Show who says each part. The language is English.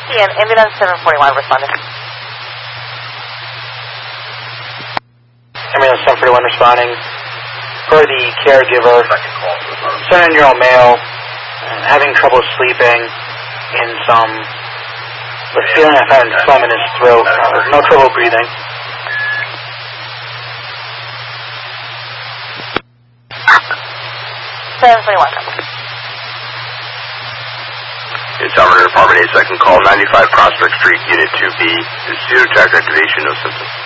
Speaker 1: and ambulance 741 responding.
Speaker 2: Ambulance 741 responding. For the caregiver, 7-year-old male, having trouble sleeping, with feeling of having phlegm in his throat, no trouble breathing.
Speaker 3: It's Department 8, second call, 95 Prospect Street, Unit 2B. Is zero track activation, no symptoms.